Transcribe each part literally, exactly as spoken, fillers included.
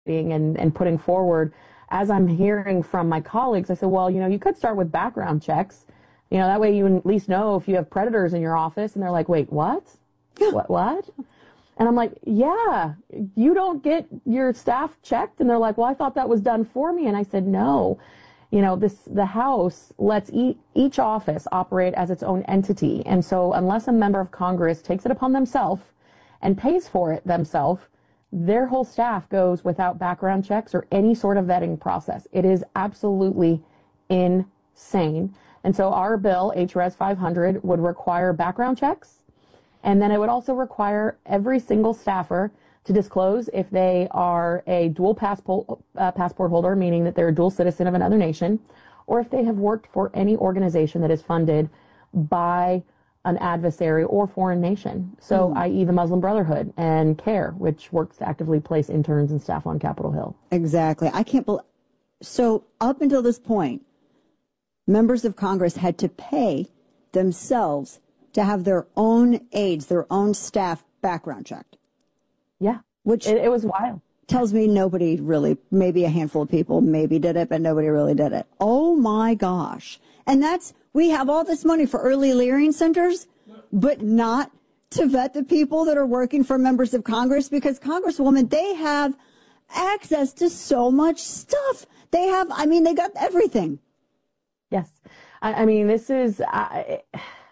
and, and putting forward, as I'm hearing from my colleagues, I said, well, you know, you could start with background checks. You know, that way you at least know if you have predators in your office. And they're like, wait, what? what, what? And I'm like, yeah, you don't get your staff checked. And they're like, well, I thought that was done for me. And I said, no, you know, this, the House lets e- each office operate as its own entity. And so unless a member of Congress takes it upon themselves and pays for it themselves, their whole staff goes without background checks or any sort of vetting process. It is absolutely insane. And so our bill, H R E S five hundred, would require background checks. And then it would also require every single staffer to disclose if they are a dual passport, uh, passport holder, meaning that they're a dual citizen of another nation, or if they have worked for any organization that is funded by an adversary or foreign nation. So, mm. that is the Muslim Brotherhood and CARE, which works to actively place interns and staff on Capitol Hill. Exactly. I can't believe. So up until this point, members of Congress had to pay themselves to have their own aides, their own staff background checked. Yeah. Which it, it was wild. Tells me nobody really, maybe a handful of people maybe did it, but nobody really did it. Oh my gosh. And that's, we have all this money for early learning centers, but not to vet the people that are working for members of Congress, because Congresswoman, they have access to so much stuff. They have, I mean, they got everything. Yes. I, I mean, this is, I,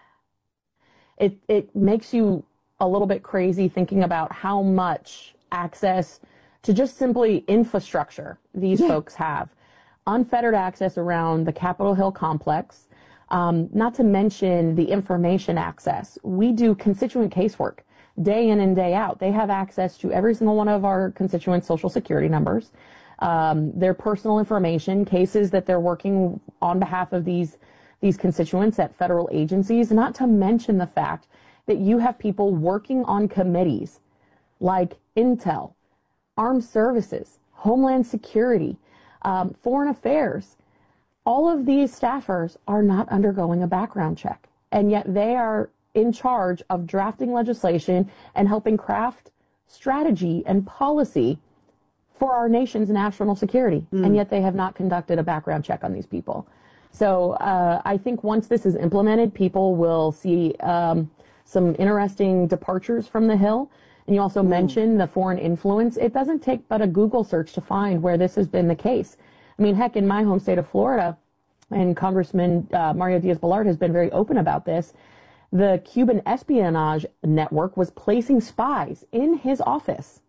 it, it makes you a little bit crazy thinking about how much access to just simply infrastructure these yeah. folks have. Unfettered access around the Capitol Hill complex, um, not to mention the information access. We do constituent casework day in and day out. They have access to every single one of our constituents' social security numbers, um, their personal information, cases that they're working on behalf of these, these constituents at federal agencies, not to mention the fact that you have people working on committees like Intel, Armed Services, Homeland Security, um, Foreign Affairs. All of these staffers are not undergoing a background check, and yet they are in charge of drafting legislation and helping craft strategy and policy for our nation's national security, mm. and yet they have not conducted a background check on these people. So uh, I think once this is implemented, people will see um, some interesting departures from the Hill. And you also mm. mentioned the foreign influence. It doesn't take but a Google search to find where this has been the case. I mean, heck, in my home state of Florida, and Congressman uh, Mario Diaz-Balart has been very open about this, the Cuban espionage network was placing spies in his office.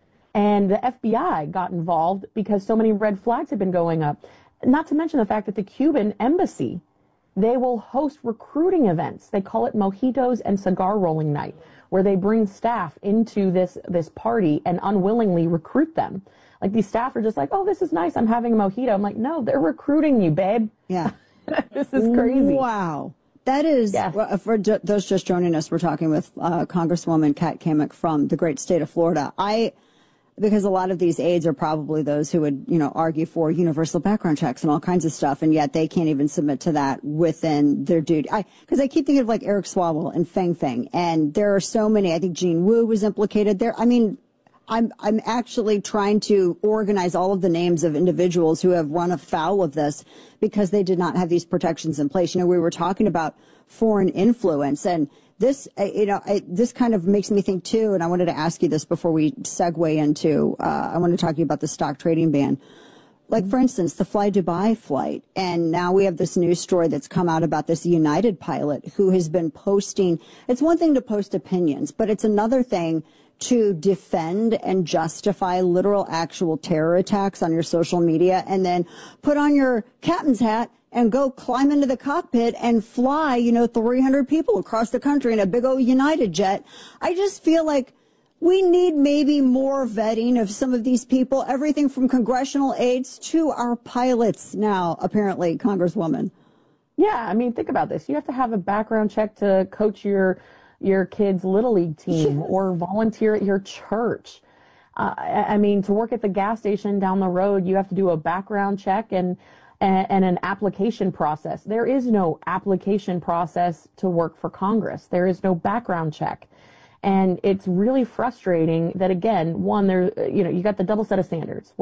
And the F B I got involved because so many red flags had been going up. Not to mention the fact that the Cuban embassy, they will host recruiting events. They call it mojitos and cigar rolling night, where they bring staff into this, this party and unwillingly recruit them. Like, these staff are just like, oh, this is nice, I'm having a mojito. I'm like, no, they're recruiting you, babe. Yeah. This is crazy. Wow. That is, yes. well, for ju- those just joining us, we're talking with uh, Congresswoman Kat Cammack from the great state of Florida. I, because a lot of these aides are probably those who would, you know, argue for universal background checks and all kinds of stuff, and yet they can't even submit to that within their duty. I, because I keep thinking of like Eric Swalwell and Feng Feng, and there are so many. I think Jean Wu was implicated there. I mean, I'm I'm actually trying to organize all of the names of individuals who have run afoul of this because they did not have these protections in place. You know, we were talking about foreign influence, and this, you know, I, this kind of makes me think too. And I wanted to ask you this before we segue into. Uh, I want to talk to you about the stock trading ban. Like, for instance, the Fly Dubai flight. And now we have this news story that's come out about this United pilot who has been posting. It's one thing to post opinions, but it's another thing to defend and justify literal actual terror attacks on your social media, and then put on your captain's hat and go climb into the cockpit and fly, you know, three hundred people across the country in a big old United jet. I just feel like we need maybe more vetting of some of these people, everything from congressional aides to our pilots now, apparently, Congresswoman. Yeah, I mean, think about this. You have to have a background check to coach your your kid's Little League team yes. or volunteer at your church. Uh, I mean, to work at the gas station down the road, you have to do a background check and, and, and an application process. There is no application process to work for Congress. There is no background check. And it's really frustrating that, again, one, there, you know, you got the double set of standards.